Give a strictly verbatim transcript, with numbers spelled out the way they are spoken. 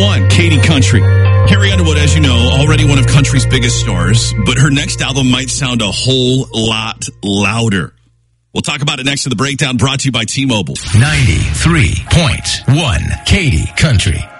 One, Katie Country. Carrie Underwood, as you know, already one of country's biggest stars, but her next album might sound a whole lot louder. We'll talk about it next to the breakdown, brought to you by T-Mobile. ninety-three point one Katie Country.